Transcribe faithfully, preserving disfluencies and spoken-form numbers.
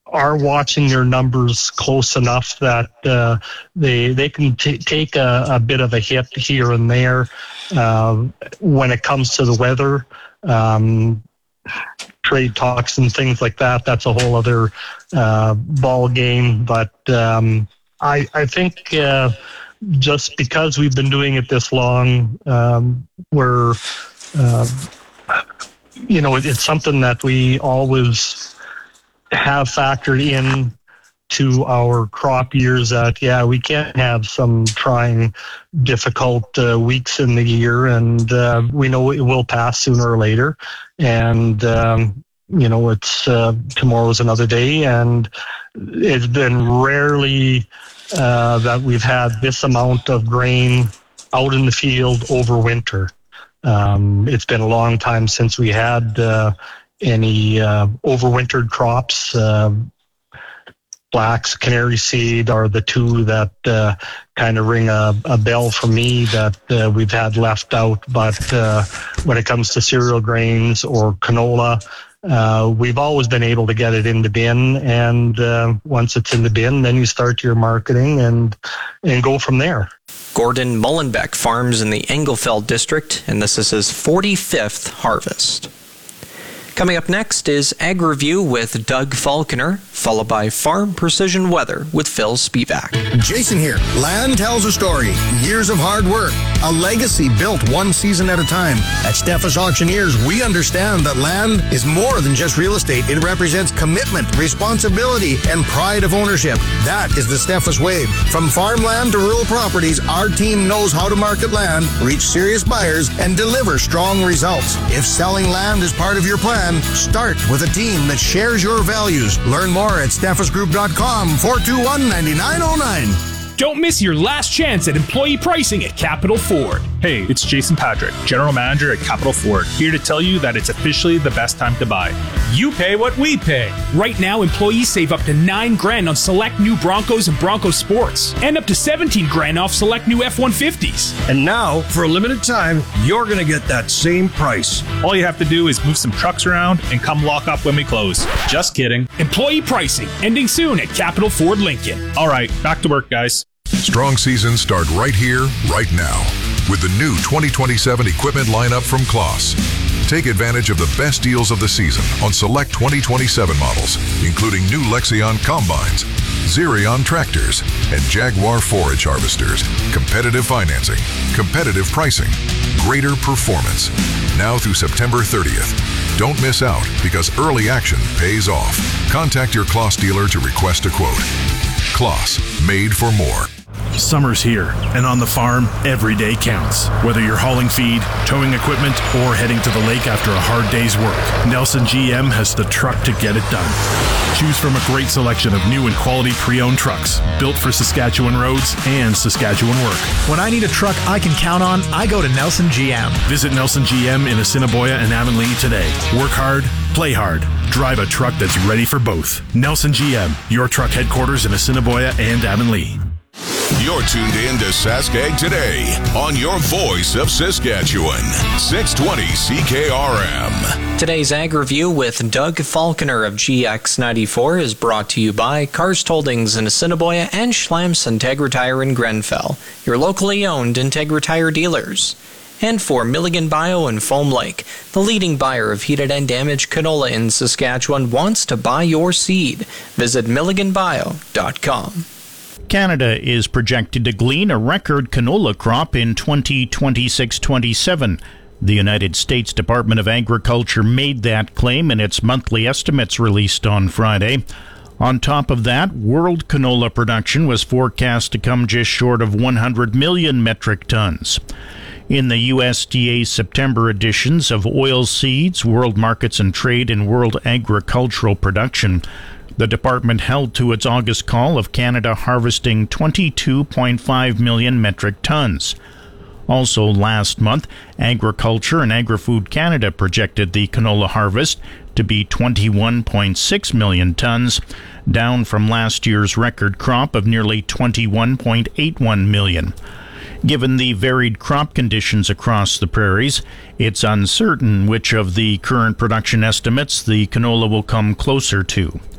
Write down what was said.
are watching their numbers close enough that uh, they they can t- take a, a bit of a hit here and there uh, when it comes to the weather, um, trade talks and things like that. That's a whole other uh, ball game. But um, I I think uh, just because we've been doing it this long, um, we're uh, you know it's something that we always have factored in to our crop years that, yeah, we can have some trying, difficult uh, weeks in the year, and uh, we know it will pass sooner or later. And, um, you know, it's uh, tomorrow's another day, and it's been rarely uh, that we've had this amount of grain out in the field over winter. Um, it's been a long time since we had uh, any uh, overwintered crops. Uh, flax, canary seed are the two that uh, kind of ring a, a bell for me that uh, we've had left out. But uh, when it comes to cereal grains or canola, uh, we've always been able to get it in the bin. And uh, once it's in the bin, then you start your marketing and and go from there. Gordon Mullenbeck farms in the Engelfeld district, and this is his forty-fifth harvest. Coming up next is Ag Review with Doug Falconer, followed by Farm Precision Weather with Phil Spivak. Jason here. Land tells a story. Years of hard work. A legacy built one season at a time. At Steffes Auctioneers, we understand that land is more than just real estate. It represents commitment, responsibility, and pride of ownership. That is the Steffes way. From farmland to rural properties, our team knows how to market land, reach serious buyers, and deliver strong results. If selling land is part of your plan, start with a team that shares your values. Learn more at steffes group dot com, four two one, nine nine zero nine. Don't miss your last chance at employee pricing at Capital Ford. Hey, it's Jason Patrick, General Manager at Capital Ford, here to tell you that it's officially the best time to buy. You pay what we pay. Right now, employees save up to nine grand on select new Broncos and Bronco Sports, and up to seventeen grand off select new F one fifties. And now, for a limited time, you're going to get that same price. All you have to do is move some trucks around and come lock up when we close. Just kidding. Employee pricing, ending soon at Capital Ford Lincoln. All right, back to work, guys. Strong seasons start right here, right now, with the new twenty twenty-seven equipment lineup from Claas. Take advantage of the best deals of the season on select twenty twenty-seven models, including new Lexion combines, Xerion tractors, and Jaguar forage harvesters. Competitive financing, competitive pricing, greater performance. Now through September thirtieth. Don't miss out, because early action pays off. Contact your Claas dealer to request a quote. Claas, made for more. Summer's here, and on the farm, every day counts. Whether you're hauling feed, towing equipment, or heading to the lake after a hard day's work, Nelson G M has the truck to get it done. Choose from a great selection of new and quality pre-owned trucks, built for Saskatchewan roads and Saskatchewan work. When I need a truck I can count on, I go to Nelson G M. Visit Nelson G M in Assiniboia and Avonlea today. Work hard, play hard. Drive a truck that's ready for both. Nelson G M, your truck headquarters in Assiniboia and Avonlea. You're tuned in to SaskAg Today on your voice of Saskatchewan, six twenty C K R M. Today's Ag Review with Doug Falconer of G X ninety-four is brought to you by Karst Holdings in Assiniboia and Schlamps Integra Tire in Grenfell, your locally owned Integra Tire dealers. And for Milligan Bio in Foam Lake, the leading buyer of heated and damaged canola in Saskatchewan wants to buy your seed. Visit milligan bio dot com. Canada is projected to glean a record canola crop in twenty twenty-six twenty-seven. The United States Department of Agriculture made that claim in its monthly estimates released on Friday. On top of that, world canola production was forecast to come just short of one hundred million metric tons. In the U S D A September editions of Oilseeds, World Markets and Trade, and World Agricultural Production, the department held to its August call of Canada harvesting twenty-two point five million metric tons. Also last month, Agriculture and Agri-Food Canada projected the canola harvest to be twenty-one point six million tons, down from last year's record crop of nearly twenty-one point eight one million. Given the varied crop conditions across the prairies, it's uncertain which of the current production estimates the canola will come closer to.